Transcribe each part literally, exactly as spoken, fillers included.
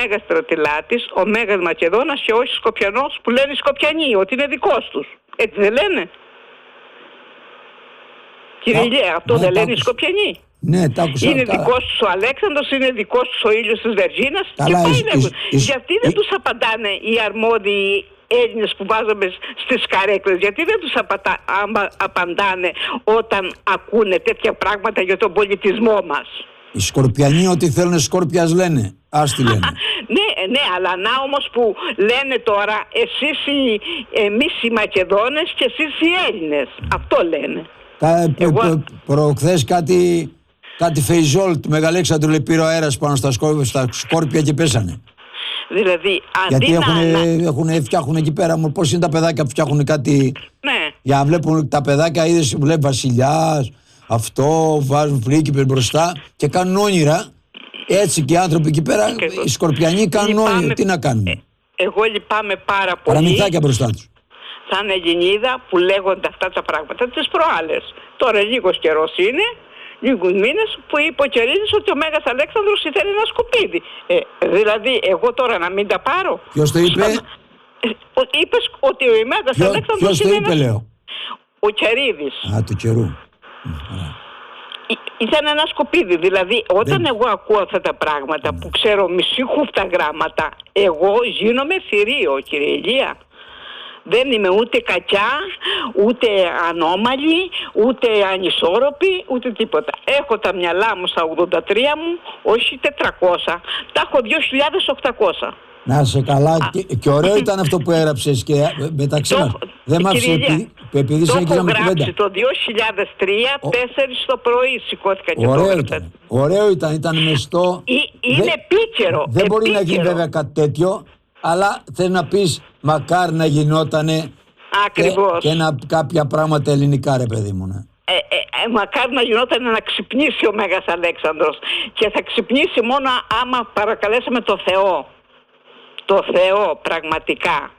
Μέγας Στρατηλάτης, ο Μέγας Μακεδόνας και όχι Σκοπιανός που λένε οι Σκοπιανοί, ότι είναι δικός τους. Έτσι δεν λένε? Κύριε Ηλία, αυτό ναι, δεν λένε οι άκουσα. Σκοπιανοί? Ναι, τα άκουσα. Είναι καλά. δικός τους ο Αλέξανδρος, είναι δικός τους ο ήλιος της Βεργίνας. Καλά, Και πάει εις- λέγουν. εις- εις- Γιατί δεν εις- τους απαντάνε οι αρμόδιοι Έλληνες που βάζαμε στις καρέκλες? Γιατί δεν τους απατα- άμα- απαντάνε όταν ακούνε τέτοια πράγματα για τον πολιτισμό μας? Οι Σκορπιανοί ό,τι θέλουν Σκόρπιας λένε. Ας τι λένε. Ναι, ναι, αλλά να όμως που λένε τώρα εσείς οι, εμείς οι Μακεδόνες και εσείς οι Έλληνες. Αυτό λένε. Κα- π- Εγώ- π- Προχθές κάτι, κάτι Φεϊζόλ του Μεγαλέξανδρου λέει πήρε ο αέρας πάνω στα, σκόρ, στα Σκόρπια και πέσανε. Δηλαδή, αντί Γιατί να... έχουν, να- έχουν, φτιάχνουν εκεί πέρα, μου πώς είναι τα παιδάκια που φτιάχνουν κάτι. Ναι. Για να βλέπουν τα παιδάκια, είδες που λέει Βασιλιάς, αυτό, βάζουν πρίγκιπες μπροστά και κάνουν όνειρα. Έτσι και οι άνθρωποι εκεί πέρα, Και εγώ. οι Σκορπιανοί κάνουν Λυπάμαι- όνειρα. Τι να κάνουν. Ε, εγώ λυπάμαι πάρα πολύ. Παραμυθάκια μπροστά τους. Σαν Ελληνίδα που λέγονται αυτά τα πράγματα τις προάλλες. Τώρα λίγος καιρός είναι, λίγους μήνες που είπε ο Κερίδης ότι ο Μέγας Αλέξανδρος ήθελε ένα σκουπίδι. Ε, δηλαδή εγώ τώρα να μην τα πάρω. Ποιος το είπε? Σαν- Ε, ο- Είπες ότι ο Μέγας Ποιο, Αλέξανδρος ποιος το είναι είπε, ένας... λέω. Ο Κερίδης. Α, του καιρού. Ή- Ήταν ένα σκουπίδι. Δηλαδή, όταν Δεν- εγώ ακούω αυτά τα πράγματα που ξέρω μισή χούφτα γράμματα, εγώ γίνομαι θηρίο, κύριε Ηλία. Δεν είμαι ούτε κακιά, ούτε ανώμαλη, ούτε ανισόρροπη, ούτε τίποτα. Έχω τα μυαλά μου στα ογδόντα τρία μου, όχι τετρακόσια. Τα έχω δύο χιλιάδες οκτακόσια. Να σε καλά. Και, και ωραίο ήταν αυτό που έγραψες και ε, μεταξύ Το- μας. Δεν μ' άφησε κύριε Ηλία, επει- επειδή το συνεχίζαμε έχω κουβέντα. γράψει το δύο χιλιάδες τρία, τέσσερις το πρωί σηκώθηκα και το Ωραίο έγραψα. ήταν. Ωραίο ήταν, ήταν μεστό. Ή- Είναι Δεν- επίκαιρο. Δεν μπορεί να γίνει επίκαιρο. βέβαια κάτι τέτοιο, αλλά θέλει να πεις μακάρι να γινότανε και, Ακριβώς. και να, κάποια πράγματα ελληνικά, ρε παιδί μου. Ναι. Ε, ε, ε, μακάρι να γινόταν να ξυπνήσει ο Μέγας Αλέξανδρος. Και θα ξυπνήσει μόνο άμα παρακαλέσαμε το Θεό. Το Θεό πραγματικά.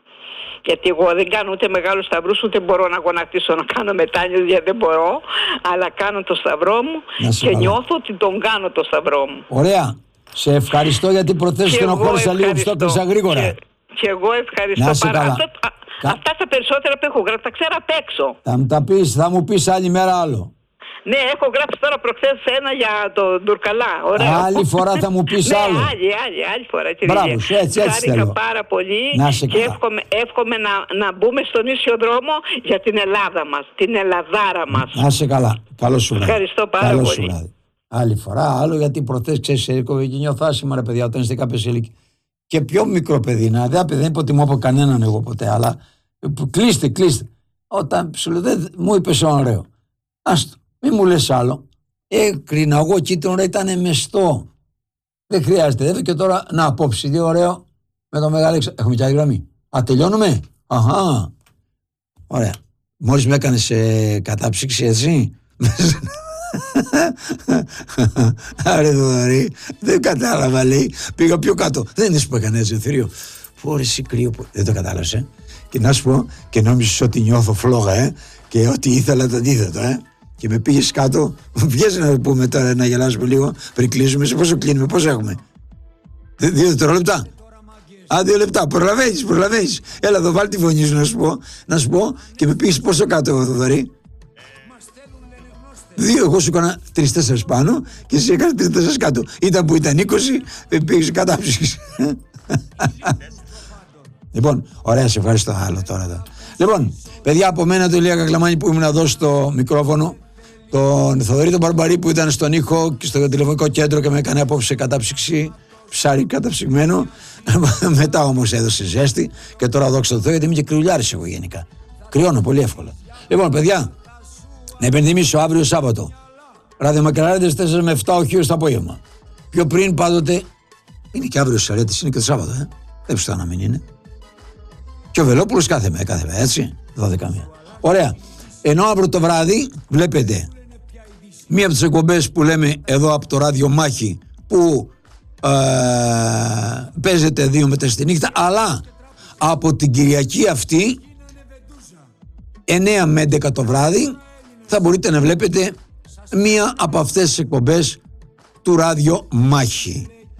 Γιατί εγώ δεν κάνω ούτε μεγάλους σταυρούς, ούτε μπορώ να γονατίσω να κάνω μετάνοιες, γιατί δεν μπορώ. Αλλά κάνω το σταυρό μου Να σε και καλά. νιώθω ότι τον κάνω το σταυρό μου. Ωραία. Σε ευχαριστώ γιατί προθέσεις Και εγώ στενοχώρησα λίγο, ευχαριστώ. το έκλεισα γρήγορα. Και, και εγώ ευχαριστώ Να σε πάρα. καλά. Αυτό, α, Κα- Αυτά τα περισσότερα που έχω γράψει, τα ξέρω απ' έξω. Θα μου τα πεις, θα μου πεις άλλη μέρα άλλο. Ναι, έχω γράψει τώρα προχθές ένα για τον Ντουρκαλά. Ωραίο. Άλλη φορά θα μου πεις ναι, άλλο. άλλη, άλλη, άλλη φορά. Κύριε Μπράβο Ηλία. σου, έτσι, έτσι Χάρηκα θέλω. πάρα πολύ Να σε και καλά. εύχομαι, εύχομαι να, να μπούμε στον ίσιο δρόμο για την Ελλάδα μας, την Ελλαδάρα μας. Να είσαι καλά. Καλό σου βράδυ. Ευχαριστώ πάρα Καλό πολύ. σου βράδυ. Άλλη φορά, άλλο γιατί προθέσεις ξέρεις, και νιώθω άσχημα ρε παιδιά όταν είστε κάποιες ηλικίες. Και πιο μικρό παιδί, να δεν, δεν υποτιμώ από κανέναν εγώ ποτέ, αλλά ε, κλείστε, κλείστε. Όταν σου λέω, δεν, μου είπες ωραίο. Άστο, μη μου λες άλλο. Έκρινα εγώ κοίτον, ήταν μεστό. Δεν χρειάζεται. Δεν και τώρα να απόψη, τι ωραίο με το μεγάλο. Έχουμε και άλλη γραμμή. Α, τελειώνουμε. Αχα. Ωραία. Μόλις με έκανες ε, κατάψυξη, έτσι. Άρε Θοδωρή, δεν κατάλαβα, λέει. Πήγα πιο κάτω. Δεν είναι που έκανε έτσι, θηρίο. Φόρεση κρύο. Που... Δεν το κατάλαβες, ε. Και να σου πω, και νόμιζες ότι νιώθω φλόγα, ε. Και ότι ήθελα το αντίθετο, ε. Και με πήγες κάτω. Βγες να πούμε τώρα να γελάσουμε λίγο. Πριν κλείσουμε, σε πόσο κλείνουμε, πόσο έχουμε. Δ- Δύο δευτερόλεπτα. Α, δύο λεπτά. Προλαβαίνεις, προλαβαίνεις. Έλα εδώ, βάλει τη φωνή σου να σου πω. Να σου πω και με πήγες πόσο κάτω, Θοδωρή. Δύο, εγώ σου έκανα τρεις-τέσσερις πάνω και εσύ έκανες τρεις-τέσσερις κάτω. Ήταν που ήταν είκοσι, πήγες κατάψυξη. Λοιπόν, ωραία, σε ευχαριστώ άλλο τώρα. Εδώ. Λοιπόν, παιδιά, από μένα το Ηλία Κακλαμάνη που ήμουν εδώ στο μικρόφωνο, τον Θοδωρή τον Μπαρμπαρή που ήταν στον ήχο και στο τηλεφωνικό κέντρο και με έκανε απόψε κατάψυξη, ψάρι καταψυγμένο. Μετά όμως έδωσε ζέστη και τώρα δόξα τω Θεώ γιατί είμαι και κρυουλιάρης εγώ γενικά. Κρυώνω πολύ εύκολα. Λοιπόν, παιδιά, να υπενθυμίσω αύριο Σάββατο. Ραδιομακραρέντες τέσσερα με επτά οχείο το απόγευμα. Πιο πριν πάντοτε. Είναι και αύριο στις Αρέτες, είναι και το Σάββατο, ε. Δεν πιστεύω να μην είναι. Και ο Βελόπουλος κάθε μέρα, κάθε μέρα, έτσι. δώδεκα μία. Ωραία. Ενώ αύριο το βράδυ βλέπετε μία από τις εκπομπές που λέμε εδώ από το ράδιο Μάχη που ε, παίζεται δύο με τέσσερα τη νύχτα, αλλά από την Κυριακή αυτή εννέα με έντεκα το βράδυ θα μπορείτε να βλέπετε μία από αυτές τις εκπομπές του ράδιο Μάχη.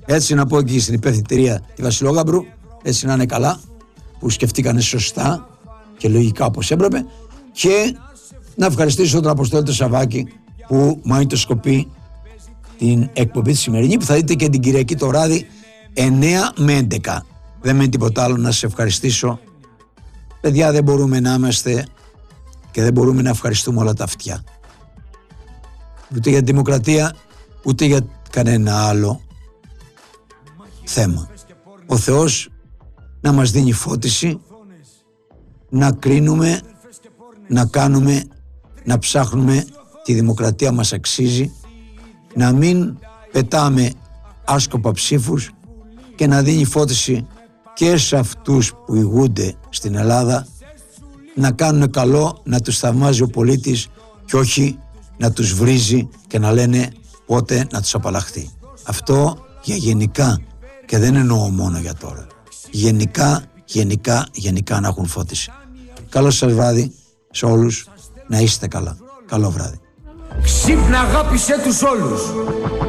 Έτσι να πω εκεί στην υπευθυντηρία τη Βασιλόγαμπρου, έτσι να είναι καλά, που σκεφτήκανε σωστά και λογικά όπως έπρεπε, και να ευχαριστήσω τον Αποστόλη τον Σαββάκη που μαγνητοσκοπεί την εκπομπή τη σημερινή, που θα δείτε και την Κυριακή το βράδυ εννιά με έντεκα. Δεν μένει τίποτα άλλο να σας ευχαριστήσω. Παιδιά, δεν μπορούμε να είμαστε και δεν μπορούμε να ευχαριστούμε όλα τα αυτιά. Ούτε για τη δημοκρατία, ούτε για κανένα άλλο θέμα. Ο Θεός να μας δίνει φώτιση, να κρίνουμε, να κάνουμε, να ψάχνουμε τη δημοκρατία μας αξίζει, να μην πετάμε άσκοπα ψήφους και να δίνει φώτιση και σε αυτούς που ηγούνται στην Ελλάδα, να κάνουν καλό, να τους θαυμάζει ο πολίτης και όχι να τους βρίζει και να λένε πότε να τους απαλλαχθεί. Αυτό για γενικά, και δεν εννοώ μόνο για τώρα. Γενικά, γενικά, γενικά να έχουν φώτιση. Καλό σας βράδυ σε όλους, να είστε καλά. Καλό βράδυ. Ξύπνα, αγάπησε τους όλους.